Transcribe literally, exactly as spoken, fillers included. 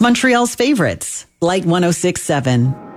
Montreal's favorites, Light one oh six point seven.